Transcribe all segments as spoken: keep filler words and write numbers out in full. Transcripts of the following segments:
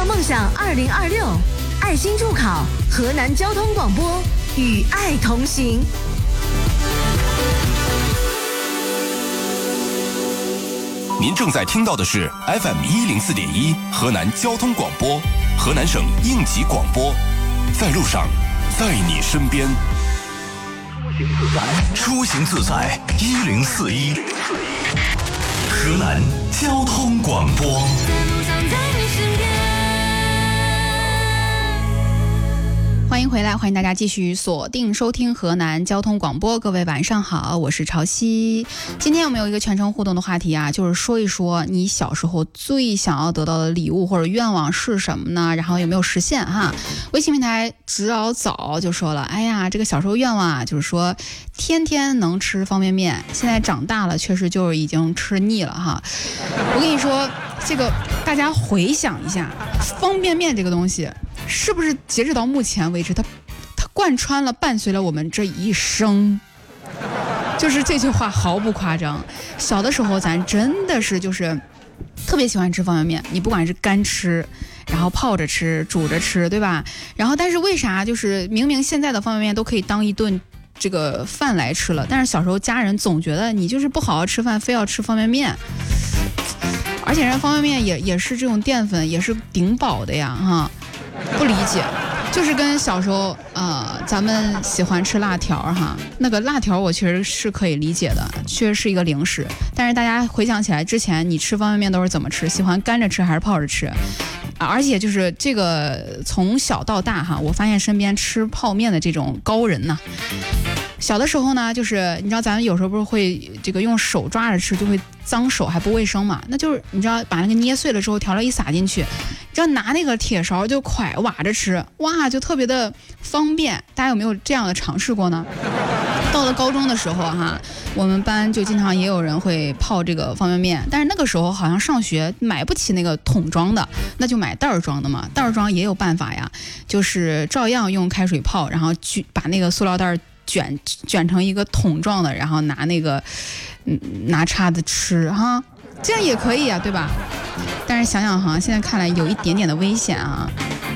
梦想二零二六，爱心助考，河南交通广播与爱同行。 您正在听到的是 F M 一零四点一河南交通广播，河南省应急广播，在路上，在你身边。 出行自在一零四一，河南交通广播。 欢迎回来，欢迎大家继续锁定收听河南交通广播。各位晚上好，我是潮汐。今天我们有一个全程互动的话题啊，就是说一说你小时候最想要得到的礼物或者愿望是什么呢？然后有没有实现哈？微信平台只要早就说了，哎呀，这个小时候愿望啊，就是说天天能吃方便面，现在长大了确实就是已经吃腻了哈。我跟你说，这个大家回想一下，方便面这个东西是不是截止到目前为止，它它贯穿了伴随了我们这一生？就是这句话毫不夸张。小的时候咱真的是就是特别喜欢吃方便面，你不管是干吃，然后泡着吃，煮着吃，对吧？然后但是为啥就是明明现在的方便面都可以当一顿这个饭来吃了，但是小时候家人总觉得你就是不好好吃饭，非要吃方便面。而且人方便面也也是这种淀粉，也是顶饱的呀哈。不理解，就是跟小时候呃咱们喜欢吃辣条哈，那个辣条我确实是可以理解的，确实是一个零食。但是大家回想起来，之前你吃方便面都是怎么吃？喜欢干着吃还是泡着吃？而且就是这个从小到大哈，我发现身边吃泡面的这种高人呢，小的时候呢，就是你知道咱们有时候不是会这个用手抓着吃，就会脏手还不卫生嘛，那就是你知道把那个捏碎了之后调料一撒进去，只要拿那个铁勺就蒯挖着吃，哇，就特别的方便。大家有没有这样的尝试过呢？到了高中的时候哈，我们班就经常也有人会泡这个方便面，但是那个时候好像上学买不起那个桶装的，那就买袋儿装的嘛。袋儿装也有办法呀，就是照样用开水泡，然后去把那个塑料袋卷卷成一个桶状的，然后拿那个嗯拿叉子吃哈，这样也可以啊，对吧？但是想想哈，现在看来有一点点的危险啊。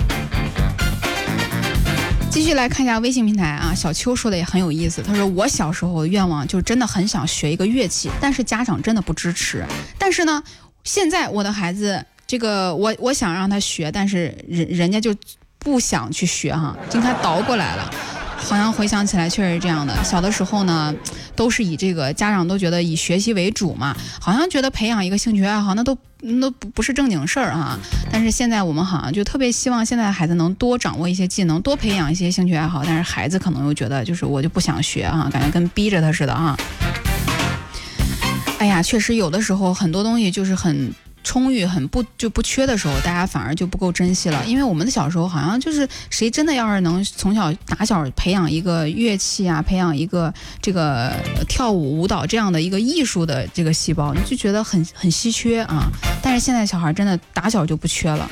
继续来看一下微信平台啊，小秋说的也很有意思，他说我小时候的愿望就真的很想学一个乐器，但是家长真的不支持。但是呢，现在我的孩子这个我我想让他学，但是人人家就不想去学哈，就他倒过来了。好像回想起来确实是这样的，小的时候呢都是以这个家长都觉得以学习为主嘛，好像觉得培养一个兴趣爱好那都那不不是正经事儿哈。但是现在我们好像就特别希望现在的孩子能多掌握一些技能，多培养一些兴趣爱好，但是孩子可能又觉得就是我就不想学哈，感觉跟逼着他似的哈。哎呀，确实有的时候很多东西就是很充裕很不就不缺的时候，大家反而就不够珍惜了。因为我们的小时候好像就是谁真的要是能从小打小培养一个乐器啊，培养一个这个跳舞舞蹈这样的一个艺术的这个细胞，你就觉得很很稀缺啊。但是现在小孩真的打小就不缺了。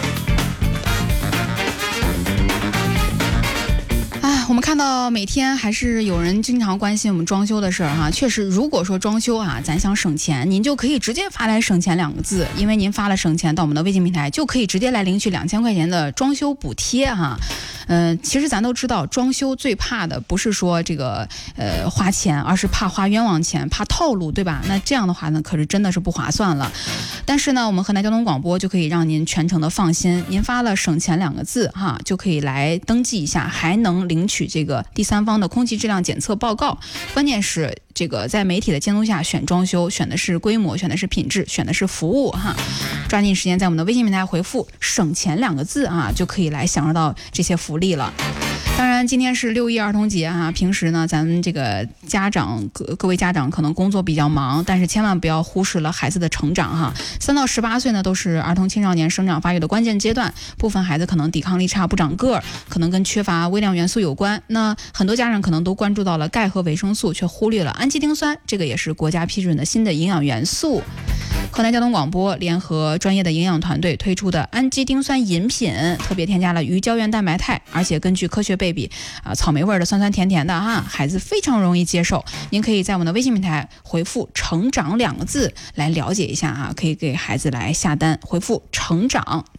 我们看到每天还是有人经常关心我们装修的事儿哈，确实，如果说装修啊，咱想省钱，您就可以直接发来“省钱”两个字，因为您发了“省钱”到我们的微信平台，就可以直接来领取两千块钱的装修补贴哈。嗯、呃，其实咱都知道，装修最怕的不是说这个呃花钱，而是怕花冤枉钱，怕套路，对吧？那这样的话呢，可是真的是不划算了。但是呢，我们河南交通广播就可以让您全程的放心，您发了“省钱”两个字哈，就可以来登记一下，还能领取这个第三方的空气质量检测报告。关键是这个在媒体的监督下选装修，选的是规模，选的是品质，选的是服务哈。抓紧时间在我们的微信平台回复“省钱”两个字啊，就可以来享受到这些福利了。当然今天是六一儿童节啊，平时呢咱们这个家长各各位家长可能工作比较忙，但是千万不要忽视了孩子的成长哈。三到十八岁呢都是儿童青少年生长发育的关键阶段，部分孩子可能抵抗力差不长个儿，可能跟缺乏微量元素有关。那很多家长可能都关注到了钙和维生素，却忽略了氨基丁酸，这个也是国家批准的新的营养元素。河南交通广播联合专业的营养团队推出的氨基丁酸饮品，特别添加了鱼胶原蛋白肽，而且根据科学配比啊，草莓味的酸酸甜甜的哈，孩子非常容易接受。您可以在我们的微信平台回复成长两个字来了解一下啊，可以给孩子来下单，回复成长